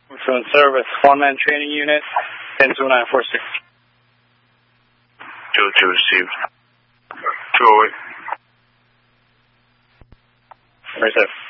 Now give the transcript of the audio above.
So in service, one-man training unit, 102946. 202 received. 208. Right there.